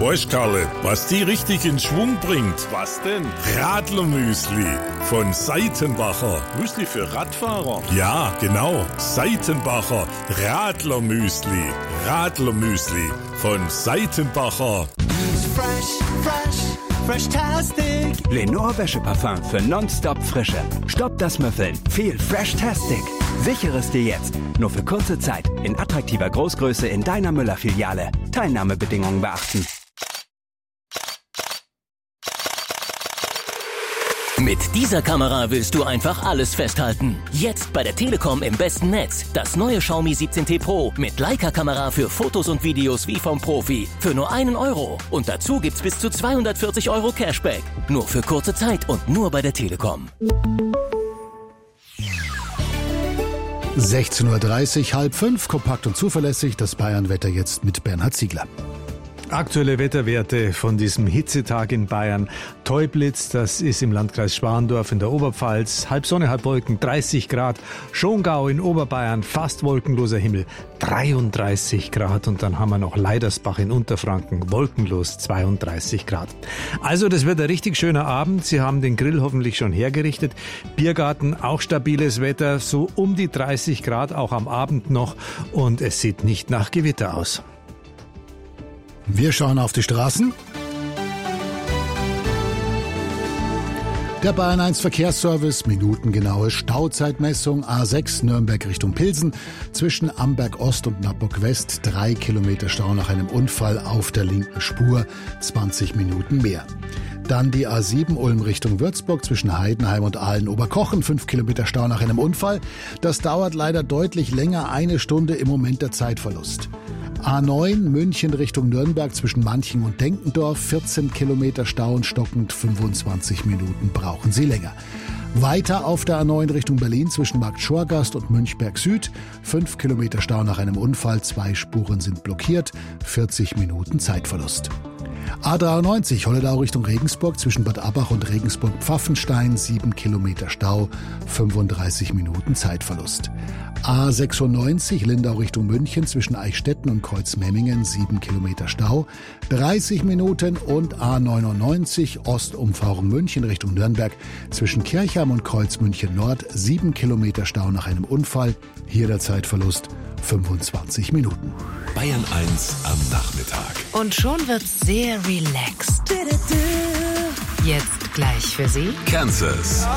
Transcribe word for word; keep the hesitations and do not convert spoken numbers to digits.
Weißt, Karle, was die richtig in Schwung bringt? Was denn? Radlermüsli von Seitenbacher. Müsli für Radfahrer? Ja, genau. Seitenbacher Radlermüsli. Radlermüsli von Seitenbacher. Fresh, fresh, fresh-tastic. Lenore Wäscheparfum für nonstop Frische. Stoppt das Müffeln. Viel Fresh-tastic. Sichere es dir jetzt. Nur für kurze Zeit. In attraktiver Großgröße in deiner Müller-Filiale. Teilnahmebedingungen beachten. Mit dieser Kamera willst du einfach alles festhalten. Jetzt bei der Telekom im besten Netz. Das neue Xiaomi siebzehn T Pro mit Leica-Kamera für Fotos und Videos wie vom Profi. Für nur einen Euro. Und dazu gibt's bis zu zweihundertvierzig Euro Cashback. Nur für kurze Zeit und nur bei der Telekom. sechzehn Uhr dreißig, halb fünf, kompakt und zuverlässig. Das Bayern-Wetter jetzt mit Bernhard Ziegler. Aktuelle Wetterwerte von diesem Hitzetag in Bayern. Teublitz, das ist im Landkreis Schwandorf in der Oberpfalz. Halb Sonne, halb Wolken, dreißig Grad. Schongau in Oberbayern, fast wolkenloser Himmel, dreiunddreißig Grad. Und dann haben wir noch Leidersbach in Unterfranken, wolkenlos, zweiunddreißig Grad. Also das wird ein richtig schöner Abend. Sie haben den Grill hoffentlich schon hergerichtet. Biergarten, auch stabiles Wetter, so um die dreißig Grad, auch am Abend noch. Und es sieht nicht nach Gewitter aus. Wir schauen auf die Straßen. Der Bayern eins Verkehrsservice, minutengenaue Stauzeitmessung, A sechs Nürnberg Richtung Pilsen, zwischen Amberg Ost und Nappburg West, drei Kilometer Stau nach einem Unfall auf der linken Spur, zwanzig Minuten mehr. Dann die A sieben Ulm Richtung Würzburg zwischen Heidenheim und Aalen-Oberkochen, fünf Kilometer Stau nach einem Unfall. Das dauert leider deutlich länger, eine Stunde im Moment der Zeitverlust. A neun München Richtung Nürnberg zwischen Manching und Denkendorf, vierzehn Kilometer Stau und stockend, fünfundzwanzig Minuten brauchen Sie länger. Weiter auf der A neun Richtung Berlin zwischen Markt Schorgast und Münchberg Süd, fünf Kilometer Stau nach einem Unfall, zwei Spuren sind blockiert, vierzig Minuten Zeitverlust. A dreiundneunzig Holledau Richtung Regensburg zwischen Bad Abbach und Regensburg-Pfaffenstein, sieben Kilometer Stau, fünfunddreißig Minuten Zeitverlust. A sechsundneunzig Lindau Richtung München zwischen Eichstätten und Kreuzmemmingen, sieben Kilometer Stau, dreißig Minuten. Und A neunundneunzig Ostumfahrung München Richtung Nürnberg zwischen Kirchheim und Kreuzmünchen Nord, sieben Kilometer Stau nach einem Unfall, hier der Zeitverlust fünfundzwanzig Minuten. Bayern eins am Nachmittag. Und schon wird's sehr relaxed. Jetzt gleich für Sie Kansas.